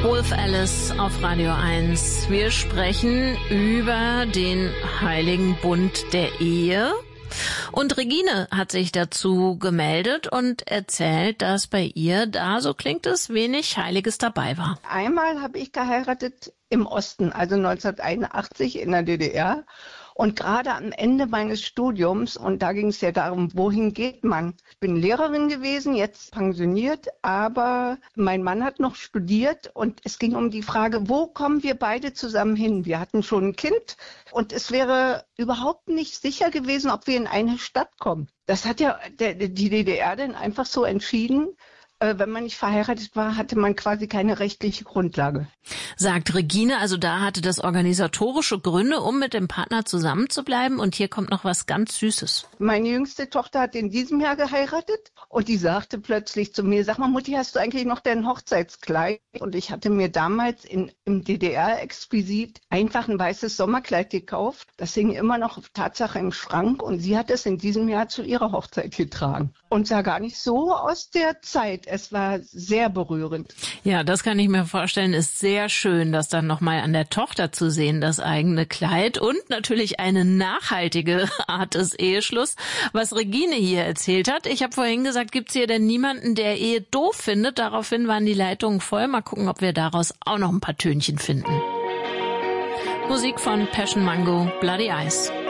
Wolf Alice auf Radio 1. Wir sprechen über den heiligen Bund der Ehe. Und Regine hat sich dazu gemeldet und erzählt, dass bei ihr da, so klingt es, wenig Heiliges dabei war. Einmal habe ich geheiratet im Osten, also 1981 in der DDR. Und gerade am Ende meines Studiums, und da ging es ja darum, wohin geht man? Ich bin Lehrerin gewesen, jetzt pensioniert, aber mein Mann hat noch studiert und es ging um die Frage, wo kommen wir beide zusammen hin? Wir hatten schon ein Kind und es wäre überhaupt nicht sicher gewesen, ob wir in eine Stadt kommen. Das hat ja die DDR dann einfach so entschieden. Wenn man nicht verheiratet war, hatte man quasi keine rechtliche Grundlage. Sagt Regine, also da hatte das organisatorische Gründe, um mit dem Partner zusammenzubleiben. Und hier kommt noch was ganz Süßes. Meine jüngste Tochter hat in diesem Jahr geheiratet und die sagte plötzlich zu mir, sag mal Mutti, hast du eigentlich noch dein Hochzeitskleid? Und ich hatte mir damals im DDR-Exquisit einfach ein weißes Sommerkleid gekauft. Das hing immer noch Tatsache im Schrank und sie hat es in diesem Jahr zu ihrer Hochzeit getragen. Und sah gar nicht so aus der Zeit. Es war sehr berührend. Ja, das kann ich mir vorstellen. Ist sehr schön, das dann nochmal an der Tochter zu sehen, das eigene Kleid und natürlich eine nachhaltige Art des Eheschlusses, was Regine hier erzählt hat. Ich habe vorhin gesagt, gibt's hier denn niemanden, der Ehe doof findet? Daraufhin waren die Leitungen voll. Mal gucken, ob wir daraus auch noch ein paar Tönchen finden. Musik von Passion Mango, Bloody Eyes.